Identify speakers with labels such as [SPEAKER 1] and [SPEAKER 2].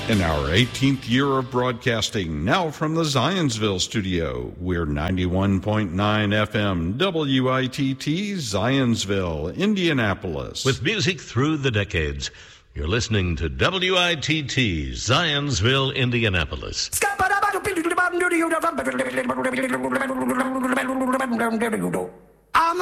[SPEAKER 1] In our 18th year of broadcasting, now from the Zionsville studio, we're 91.9 FM WITT Zionsville, Indianapolis.
[SPEAKER 2] With music through the decades, you're listening to WITT Zionsville, Indianapolis.